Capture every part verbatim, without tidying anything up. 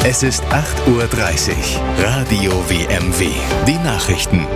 Es ist acht Uhr dreißig. Radio W M W. Die Nachrichten.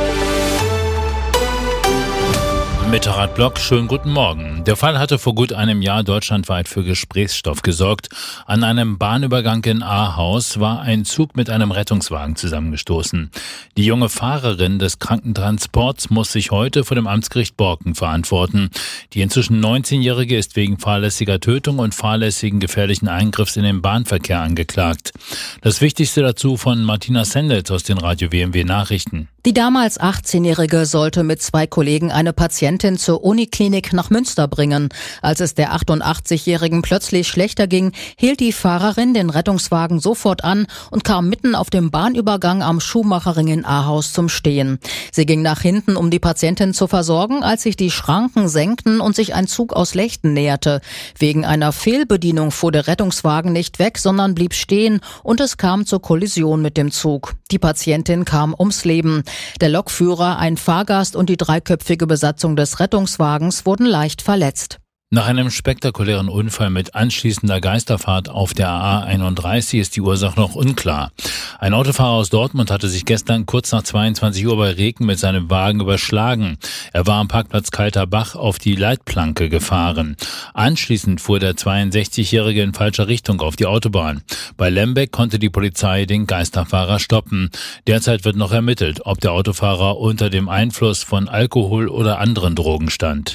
Mit Harald Block, schönen guten Morgen. Der Fall hatte vor gut einem Jahr deutschlandweit für Gesprächsstoff gesorgt. An einem Bahnübergang in Ahaus war ein Zug mit einem Rettungswagen zusammengestoßen. Die junge Fahrerin des Krankentransports muss sich heute vor dem Amtsgericht Borken verantworten. Die inzwischen neunzehnjährige ist wegen fahrlässiger Tötung und fahrlässigen gefährlichen Eingriffs in den Bahnverkehr angeklagt. Das Wichtigste dazu von Martina Sendels aus den Radio W M W Nachrichten. Die damals achtzehnjährige sollte mit zwei Kollegen eine Patientin zur Uniklinik nach Münster bringen. Als es der achtundachtzigjährigen plötzlich schlechter ging, hielt die Fahrerin den Rettungswagen sofort an und kam mitten auf dem Bahnübergang am Schuhmacherring in Ahaus zum Stehen. Sie ging nach hinten, um die Patientin zu versorgen, als sich die Schranken senkten und sich ein Zug aus Lechten näherte. Wegen einer Fehlbedienung fuhr der Rettungswagen nicht weg, sondern blieb stehen und es kam zur Kollision mit dem Zug. Die Patientin kam ums Leben. Der Lokführer, ein Fahrgast und die dreiköpfige Besatzung des Rettungswagens wurden leicht verletzt. Nach einem spektakulären Unfall mit anschließender Geisterfahrt auf der A A einunddreißig ist die Ursache noch unklar. Ein Autofahrer aus Dortmund hatte sich gestern kurz nach zweiundzwanzig Uhr bei Regen mit seinem Wagen überschlagen. Er war am Parkplatz Kalter Bach auf die Leitplanke gefahren. Anschließend fuhr der zweiundsechzigjährige in falscher Richtung auf die Autobahn. Bei Lembeck konnte die Polizei den Geisterfahrer stoppen. Derzeit wird noch ermittelt, ob der Autofahrer unter dem Einfluss von Alkohol oder anderen Drogen stand.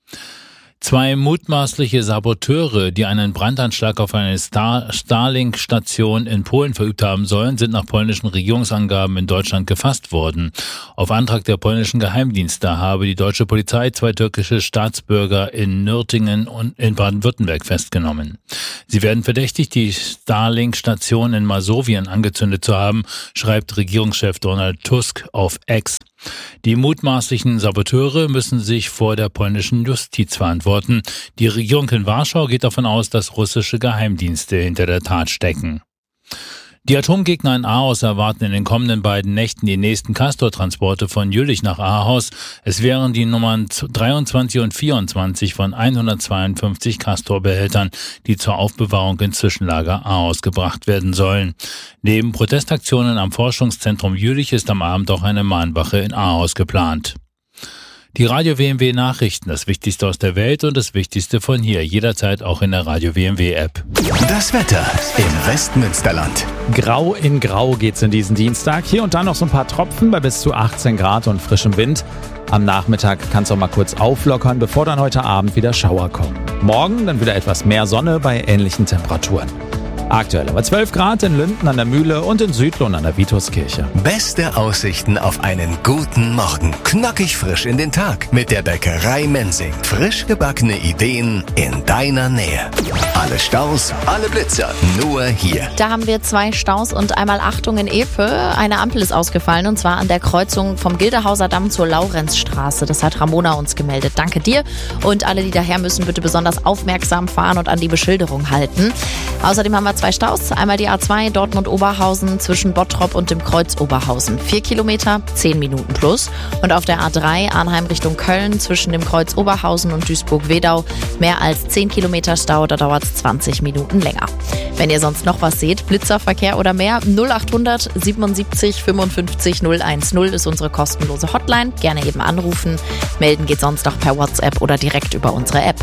Zwei mutmaßliche Saboteure, die einen Brandanschlag auf eine Star- Starlink-Station in Polen verübt haben sollen, sind nach polnischen Regierungsangaben in Deutschland gefasst worden. Auf Antrag der polnischen Geheimdienste habe die deutsche Polizei zwei türkische Staatsbürger in Nürtingen und in Baden-Württemberg festgenommen. Sie werden verdächtigt, die Starlink-Station in Masowien angezündet zu haben, schreibt Regierungschef Donald Tusk auf X. Die mutmaßlichen Saboteure müssen sich vor der polnischen Justiz verantworten. Die Regierung in Warschau geht davon aus, dass russische Geheimdienste hinter der Tat stecken. Die Atomgegner in Ahaus erwarten in den kommenden beiden Nächten die nächsten Castor-Transporte von Jülich nach Ahaus. Es wären die Nummern dreiundzwanzig und vierundzwanzig von hundertzweiundfünfzig Castor-Behältern, die zur Aufbewahrung in Zwischenlager Ahaus gebracht werden sollen. Neben Protestaktionen am Forschungszentrum Jülich ist am Abend auch eine Mahnwache in Ahaus geplant. Die Radio W M W Nachrichten, das Wichtigste aus der Welt und das Wichtigste von hier, jederzeit auch in der Radio W M W App. Das Wetter im Westmünsterland. Grau in Grau geht's in diesen Dienstag. Hier und da noch so ein paar Tropfen bei bis zu achtzehn Grad und frischem Wind. Am Nachmittag kann es auch mal kurz auflockern, bevor dann heute Abend wieder Schauer kommen. Morgen dann wieder etwas mehr Sonne bei ähnlichen Temperaturen. Aktuell aber zwölf Grad in Lünden an der Mühle und in Südlohn an der Vituskirche. Beste Aussichten auf einen guten Morgen. Knackig frisch in den Tag mit der Bäckerei Mensing. Frisch gebackene Ideen in deiner Nähe. Alle Staus, alle Blitzer, nur hier. Da haben wir zwei Staus und einmal Achtung in Epe. Eine Ampel ist ausgefallen und zwar an der Kreuzung vom Gildehauser Damm zur Laurenzstraße. Das hat Ramona uns gemeldet. Danke dir. Und alle, die daher müssen, bitte besonders aufmerksam fahren und an die Beschilderung halten. Außerdem haben wir zwei Staus. Einmal die A zwei Dortmund-Oberhausen zwischen Bottrop und dem Kreuz Oberhausen. Vier Kilometer, zehn Minuten plus. Und auf der A drei Arnheim Richtung Köln zwischen dem Kreuz Oberhausen und Duisburg-Wedau mehr als zehn Kilometer Stau. Da dauert es zwanzig Minuten länger. Wenn ihr sonst noch was seht, Blitzerverkehr oder mehr, null achthundert siebenundsiebzig fünfundfünfzig null eins null ist unsere kostenlose Hotline. Gerne eben anrufen. Melden geht sonst auch per WhatsApp oder direkt über unsere App.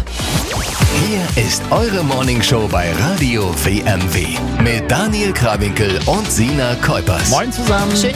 Hier ist eure Morningshow bei Radio W M W mit Daniel Krawinkel und Sina Kuipers. Moin zusammen. Schön,